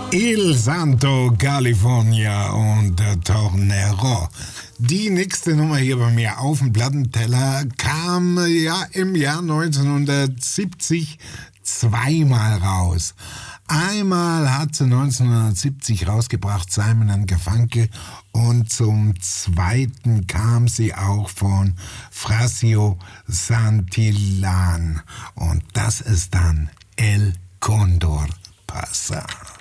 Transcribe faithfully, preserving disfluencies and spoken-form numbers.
Il Santo California und der Tornero. Die nächste Nummer hier bei mir auf dem Plattenteller kam ja im Jahr neunzehnhundertsiebzig zweimal raus. Einmal hat sie neunzehnhundertsiebzig rausgebracht, Simon and Garfunkel, und zum zweiten kam sie auch von Frasio Santillan. Und das ist dann El Condor Pasa.